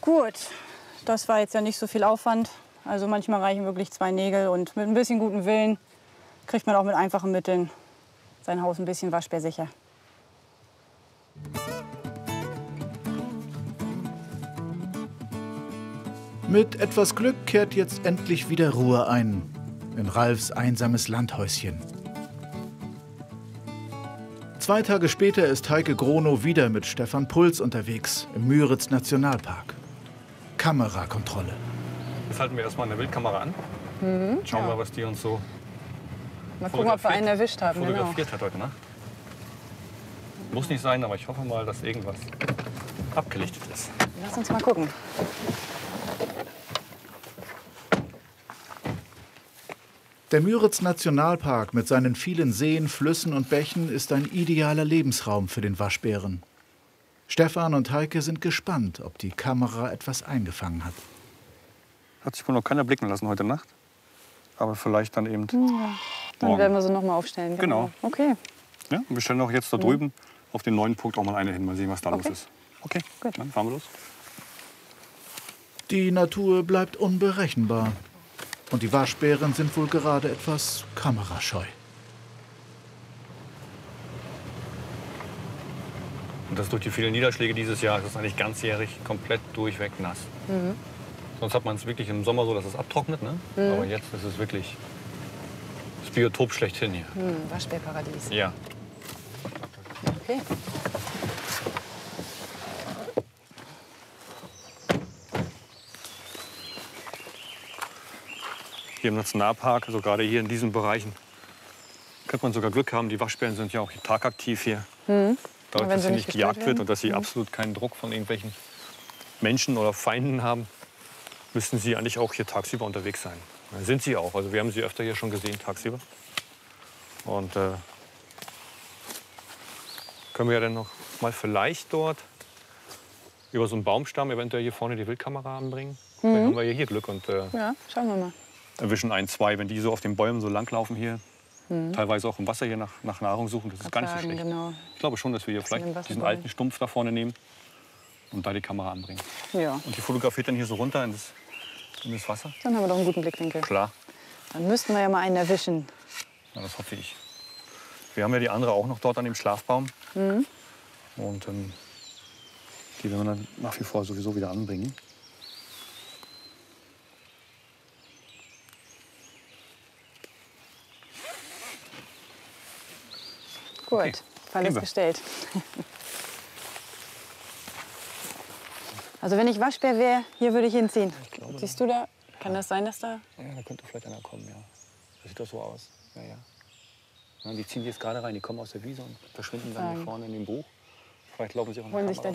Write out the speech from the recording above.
Gut, das war jetzt ja nicht so viel Aufwand. Also manchmal reichen wirklich 2 Nägel und mit ein bisschen gutem Willen kriegt man auch mit einfachen Mitteln sein Haus ein bisschen waschbärsicher. Mit etwas Glück kehrt jetzt endlich wieder Ruhe ein in Ralfs einsames Landhäuschen. 2 Tage später ist Heike Gronow wieder mit Stefan Puls unterwegs im Müritz-Nationalpark. Kamerakontrolle. Jetzt halten wir erstmal eine Wildkamera an. Schauen wir, was die uns so Mal gucken, ob wir einen erwischt haben. Genau. fotografiert hat heute Nacht. Muss nicht sein, aber ich hoffe mal, dass irgendwas abgelichtet ist. Lass uns mal gucken. Der Müritz-Nationalpark mit seinen vielen Seen, Flüssen und Bächen ist ein idealer Lebensraum für den Waschbären. Stefan und Heike sind gespannt, ob die Kamera etwas eingefangen hat. Hat sich wohl noch keiner blicken lassen heute Nacht. Aber vielleicht dann eben Dann morgen. werden wir sie noch mal aufstellen. Genau. Okay. Ja, und wir stellen auch jetzt da drüben auf den neuen Punkt auch mal eine hin. Mal sehen, was da los ist. Okay, Gut. dann fahren wir los. Die Natur bleibt unberechenbar. Und die Waschbären sind wohl gerade etwas kamerascheu. Und das durch die vielen Niederschläge dieses Jahr ist es eigentlich ganzjährig komplett durchweg nass. Sonst hat man es wirklich im Sommer so, dass es abtrocknet. Ne? Aber jetzt ist es wirklich das Biotop schlechthin hier. Waschbärparadies. Ja. Okay. Hier im Nationalpark, also gerade hier in diesen Bereichen, könnte man sogar Glück haben. Die Waschbären sind ja auch tagaktiv hier. Dadurch, wenn dass sie sie nicht nicht gejagt gestört wird werden. und dass sie absolut keinen Druck von irgendwelchen Menschen oder Feinden haben, müssten sie eigentlich auch hier tagsüber unterwegs sein. Sind sie auch. Also wir haben sie öfter hier schon gesehen tagsüber. Und können wir ja dann noch mal vielleicht dort über so einen Baumstamm eventuell hier vorne die Wildkamera anbringen. Dann haben wir hier Glück und Ja, schauen wir mal. erwischen 1, 2, wenn die so auf den Bäumen so langlaufen hier. Teilweise auch im Wasser hier nach Nahrung suchen. Das ist gar nicht so Sagen, schlecht. genau. Ich glaube schon, dass wir hier im vielleicht Wasser diesen bleiben. alten Stumpf da vorne nehmen und da die Kamera anbringen. Ja, Und die fotografiert dann hier so runter in das Wasser. dann haben wir doch einen guten Blickwinkel. Klar, Dann müssten wir ja mal einen erwischen. ja, das hoffe ich. Wir haben ja die andere auch noch dort an dem Schlafbaum. Und die werden wir dann nach wie vor sowieso wieder anbringen. Gut, Okay, Fall gehen ist wir. gestellt. Also wenn ich Waschbär wäre, hier würde ich hinziehen. Siehst du da? Kann das sein, dass da... Ja, da könnte vielleicht einer kommen, ja. Das sieht doch so aus. Ja, ja. Ja, die ziehen jetzt gerade rein, die kommen aus der Wiese und verschwinden dann hier vorne in dem Buch. Vielleicht laufen sie auch nach Holen sich da